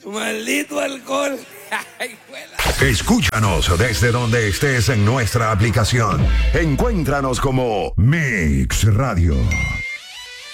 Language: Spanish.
Maldito alcohol. Ay, escúchanos desde donde estés en nuestra aplicación. Encuéntranos como Mix Radio.